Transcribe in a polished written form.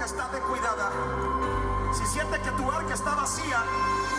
arca está descuidada, si sientes que tu arca está vacía,